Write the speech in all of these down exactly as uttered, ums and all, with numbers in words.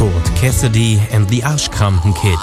Kurt Cassidy and the Arschkrampen Kid.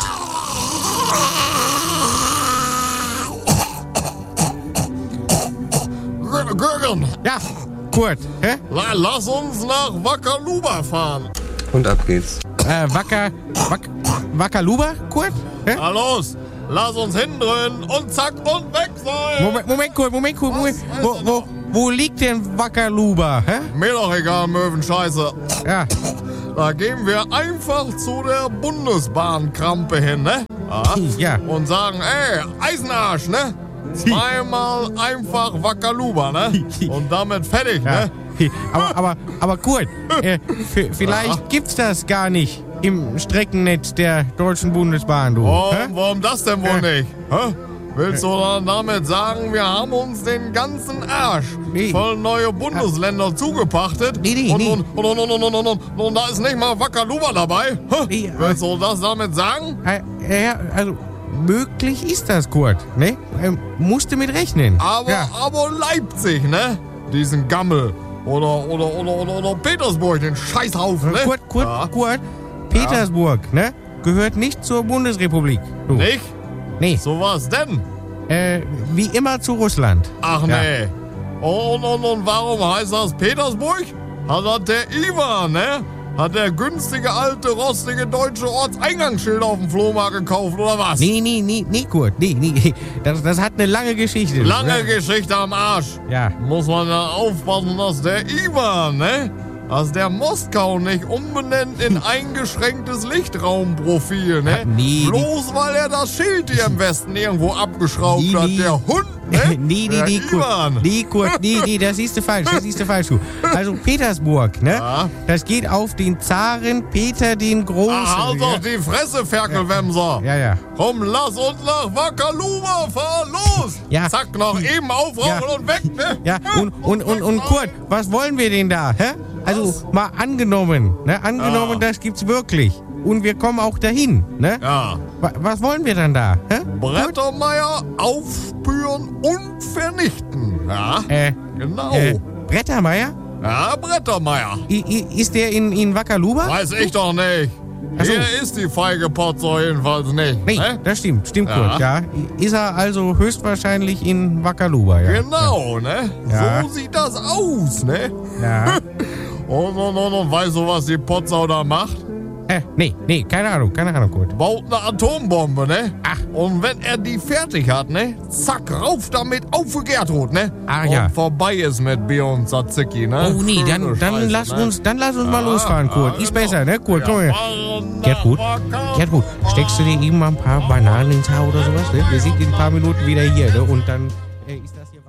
Gürgen, Ja, Kurt, hä? la- lass uns nach Wackerluba fahren. Und ab geht's. Äh, Wacker, Wack, Wackerluba, Kurt? Hä? Na los, lass uns hindrehen und zack und weg sein. Moment, Moment, Kurt, Moment, Kurt, Moment. Wo, wo, wo liegt denn Wackerluba, hä? Mir doch egal, Möwenscheiße. Ja, Da gehen wir einfach zu der Bundesbahnkrampe hin, ne? ja. Und sagen, ey, Eisenarsch, ne? Zweimal einfach Wackerluba, ne? Und damit fertig, Ja. ne? Aber, aber, aber Kurt, äh, v- vielleicht gibt's das gar nicht im Streckennetz der Deutschen Bundesbahn, du. Warum, hä? warum das denn wohl Äh. nicht? Hä? Willst du dann damit sagen, wir haben uns den ganzen Arsch Nee. voll neue Bundesländer zugepachtet? Nee, nee, und, nee. Und, und, und, und, und, und, und, und da ist nicht mal Wackerluba dabei? Hä? Nee, äh. Willst du das damit sagen? Äh, ja, also, möglich ist das, Kurt, ne? Ähm, musste mit rechnen. Aber, Ja. aber Leipzig, ne? Diesen Gammel. Oder, oder, oder, oder, oder Petersburg, den Scheißhaufen, ne? Kurt, Kurt, Ja. Kurt, Petersburg, ne? Gehört nicht zur Bundesrepublik. Du. Nicht? Nee, So was denn? äh, wie immer zu Russland. Ach Ja. nee. Und, und, und warum heißt das Petersburg? Hat das der Ivan, ne? Hat der günstige, alte, rostige deutsche Ortseingangsschild auf dem Flohmarkt gekauft, oder was? Nee, nee, nee, nee, Kurt, nee, nee. Das, das hat eine lange Geschichte. Lange ja. Geschichte am Arsch. Ja. Muss man ja aufpassen, dass der Ivan, ne? Dass der Moskau nicht umbenennt in eingeschränktes Lichtraumprofil, ne? Ach, nee, Bloß weil er das Schild hier im Westen irgendwo abgeschraubt Nee, hat, nee. der Hund, ne? nee, nee, der nee, Kurt. Ivan. Nee, Kurt, nee, nee, das siehst du falsch, das siehst du falsch, du. Also Petersburg, ne? Ja. Das geht auf den Zaren Peter den Großen. Ah, halt doch die Fresse, Ferkelwemser. Ja, ja. Komm, lass uns nach Wackerluba fahren, los! Ja. Zack, noch eben aufrauchen Ja. und weg, ne? Ja, und, und, und, und Kurt, was wollen wir denn da, hä? Also, mal angenommen, ne? Angenommen, Ja. das gibt's wirklich. Und wir kommen auch dahin, ne? Ja. Wa- Was wollen wir dann da, hä? Brettermeier aufspüren und vernichten. Ja, Äh, genau. äh, Brettermeier? Ja, Brettermeier. I, i, ist der in, in Wackerluba? Weiß ich doch nicht. Ach so. Hier ist die feige Potzer jedenfalls nicht. Nee, Ne? das stimmt, stimmt, Ja. Kurt, ja. Ist er also höchstwahrscheinlich in Wackerluba, ja. Genau, ne? Ja. So sieht das aus, ne? Ja. Und, und, und, und weißt du, was die Potsau da macht? Äh, nee, nee, keine Ahnung, keine Ahnung, Kurt. Baut eine Atombombe, ne? Ach. Und wenn er die fertig hat, ne? Zack, rauf damit auf für Gertrud, ne? Ah, und ja. vorbei ist mit Bier und Tzatziki, ne? Oh nee, dann, Schöne dann Scheiße, lass ne? uns, dann lass uns mal Ja, losfahren, Kurt. ja, Ist genau. besser, ne, Kurt? Komm Wir her. fahren nach Gertrud, Wackerluba. Gertrud, steckst du dir eben mal ein paar Bananen ins Haar oder sowas, ne? Wir sind in ein paar Minuten wieder hier, ne? Und dann äh, ist das hier...